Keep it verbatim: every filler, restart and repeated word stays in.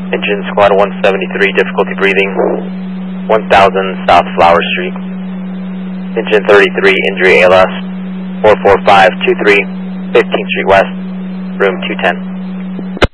Engine Squad one seventy-three, difficulty breathing, one thousand South Flower Street. Engine thirty-three, injury A L S, four four five two three, fifteenth Street West, room two ten.